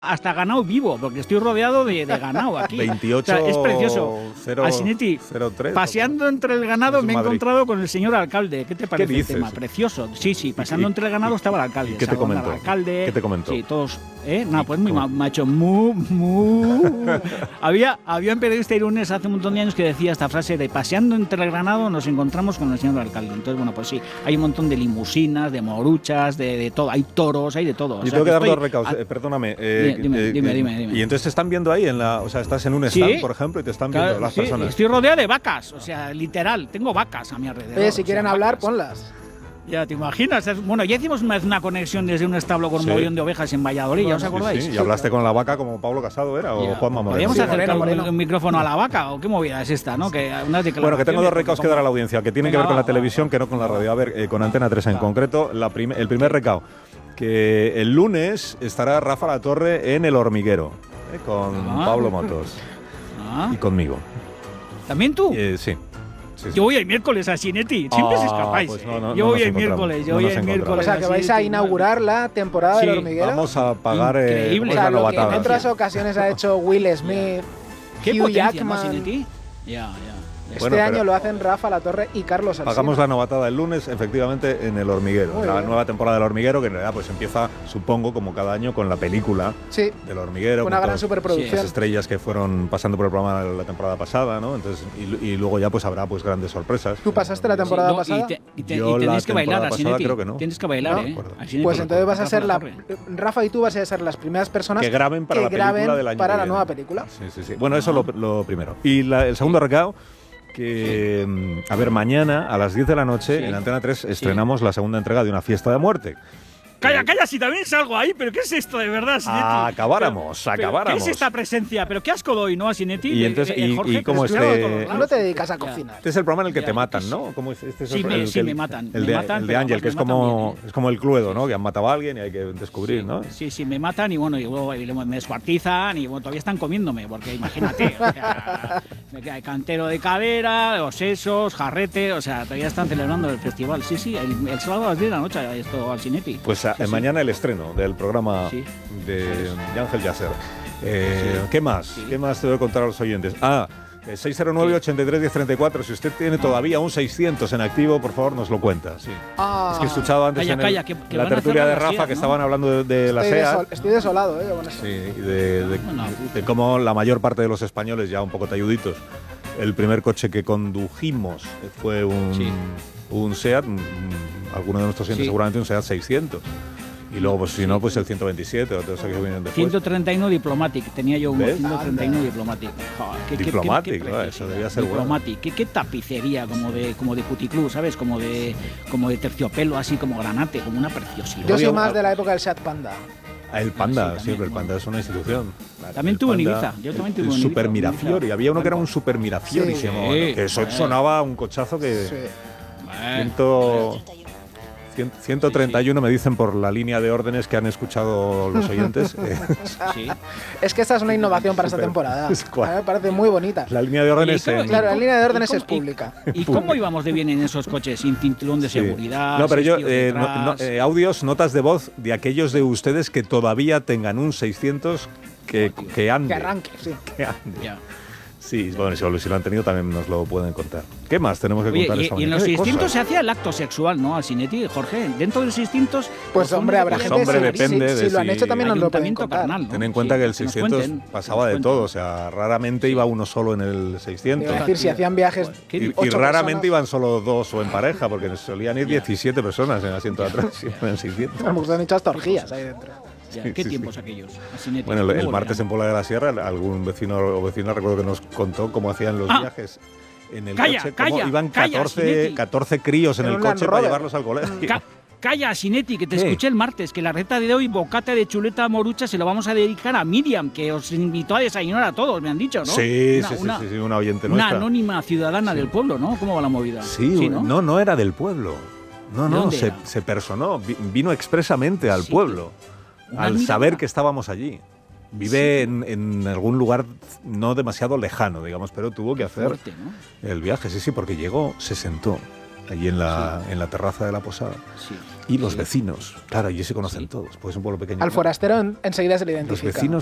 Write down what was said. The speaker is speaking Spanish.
hasta ganado vivo, porque estoy rodeado de ganado aquí. 28, o sea, es precioso. 0, Asinetti, 03, paseando entre el ganado me he encontrado con el señor alcalde. ¿Qué te parece el tema? Precioso. Sí, paseando entre el ganado estaba el alcalde. ¿Qué te comentó? El alcalde, ¿Qué te comentó? Sí, todos. Nada, pues muy macho. Había un periodista irunés hace un montón de años que decía esta frase de paseando entre el ganado nos encontramos con el señor alcalde. Entonces, bueno, pues sí, hay un montón de limusinas, de moruchas, de todo. Hay toros, hay de todo. Yo tengo que dar dos recados. Perdóname. Dime. Y entonces te están viendo ahí, o sea, estás en un stand, por ejemplo, y te están viendo las personas. Estoy rodeado de vacas, o sea, literal, tengo vacas a mi alrededor. Si quieren hablar, ponlas. Ya te imaginas. Bueno, ya hicimos una conexión desde un establo con un mogollón de ovejas en Valladolid, ¿ya os acordáis? Sí, y hablaste con la vaca como Pablo Casado era, o Juanma Moreno. ¿Podríamos acercar un micrófono a la vaca o qué movida es esta, no? Bueno, que tengo dos recados que dar a la audiencia, que tienen que ver con la televisión, que no con la radio. A ver, con Antena 3 en concreto, el primer recao, que el lunes estará Rafa Latorre en El Hormiguero, con Pablo Motos y conmigo. ¿También tú? Sí. Yo voy el miércoles a Asinetti, siempre os escapáis. Pues yo voy el miércoles, O sea, que vais a inaugurar la temporada del Hormiguero. Vamos a pagar increíble. La lo que novatada. en otras ocasiones ha hecho Will Smith, ¿Qué Hugh Jackman. Asinetti? Ya. Este año lo hacen Rafa Latorre y Carlos Alsina. Pagamos la novatada el lunes, efectivamente, en El Hormiguero. La nueva temporada del Hormiguero, que en realidad pues empieza, supongo, como cada año, con la película del Hormiguero. Una gran superproducción. Las estrellas que fueron pasando por el programa la temporada pasada, ¿no? Entonces, y luego ya pues habrá pues grandes sorpresas. ¿Tú pasaste la temporada pasada? Y tienes que bailar, Asinetti. Creo que no. Tienes que bailar, Pues entonces vas a ser Rafa y tú vas a ser las primeras personas que graben para la película del año para que la viene. nueva película. Sí. Bueno, eso lo primero. Y el segundo recado, que, a ver, mañana a las 10 de la noche en Antena 3 estrenamos la segunda entrega de Una fiesta de muerte. Calla, si también salgo ahí, pero ¿qué es esto de verdad, Asinetti? Acabáramos. ¿Qué es esta presencia? ¿Pero qué asco doy, no, Asinetti? Y entonces, Jorge, ¿cómo tú no te dedicas a cocinar. Este es el programa en el que te matan, ¿no? ¿Cómo es? Me matan. El de Ángel, que es como el Cluedo, ¿no? Que han matado a alguien y hay que descubrir, ¿no? Sí, me matan y bueno, y luego me descuartizan y bueno, todavía están comiéndome, porque imagínate, o sea, hay cantero de cadera, los sesos, jarrete, o sea, todavía están celebrando el festival. Sí, el sábado a las 10 de la noche esto, Asinetti. Pues mañana el estreno del programa de Ángel Yasser. ¿Qué más? ¿Qué más te voy a contar a los oyentes? 609-83-1034. Si usted tiene todavía un 600 en activo, por favor, nos lo cuenta. Sí. Es que he escuchado antes en la tertulia de Rafa que estaban hablando de la SEAT. Estoy desolado, con eso. Sí, de cómo la mayor parte de los españoles, ya un poco talluditos, el primer coche que condujimos fue un SEAT, alguno de nuestros oyentes seguramente un SEAT 600. Y luego, pues si no, pues el 127 o todos aquellos que vienen después. 131 Diplomatic, tenía yo uno, 131 Diplomatic. Diplomatic, eso debía ser Diplomatic, bueno. ¿Qué tapicería, como de puticlub, ¿sabes? Como de terciopelo, así como granate, como una preciosidad. Yo soy más de la época del Seat Panda. El Panda, siempre, el Panda es una institución. También tuve en Ibiza, yo también tuve en Ibiza. Super Mirafiori, había uno que era un Super Mirafiori, que eso sonaba un cochazo que... 131 me dicen por la línea de órdenes que han escuchado los oyentes. Es que esta es una innovación para esta temporada. Me parece muy bonita. La línea de órdenes. Claro, la línea de órdenes es pública. ¿Y cómo íbamos de bien en esos coches? Sin cinturón de seguridad. No, pero yo, audios, notas de voz de aquellos de ustedes que todavía tengan un 600 que ande. Que arranque, sí. Que ande. Ya. Sí, bueno, si lo han tenido también nos lo pueden contar. ¿Qué más tenemos que contar esta mañana? Y en los 600 se hacía el acto sexual, ¿no, Asinetti, Jorge? Dentro del 600... Pues hombre, habrá gente... Hombre, depende si lo han hecho también nos lo pueden contar. Carnal, ¿no? Ten en cuenta que el 600 pasaba de todo, o sea, raramente iba uno solo en el 600. Es decir, si hacían viajes... Y raramente iban solo dos o en pareja, porque solían ir 17 personas en el asiento de atrás en el 600. A lo mejor han hecho hasta orgías ahí dentro. ¿Qué tiempos aquellos? Asinetti. Bueno, el martes en Puebla de la Sierra, algún vecino o vecina recuerdo que nos contó cómo hacían los viajes en el coche. Cómo iban 14 críos en el coche para llevarlos al colegio. Calla, Asinetti, que te escuché el martes, que la receta de hoy, bocata de chuleta morucha, se lo vamos a dedicar a Miriam, que os invitó a desayunar a todos, me han dicho, ¿no? Sí, una oyente nuestra. Una anónima ciudadana del pueblo, ¿no? ¿Cómo va la movida? Sí, no era del pueblo. No, se personó, vino expresamente al pueblo. Al saber que estábamos allí. Vive en algún lugar no demasiado lejano, digamos, pero tuvo que hacer el viaje. Sí, porque llegó, se sentó allí en la terraza de la posada. Sí. Y los vecinos, claro, allí se conocen todos, porque es un pueblo pequeño. Al forastero enseguida se le identifica. Los vecinos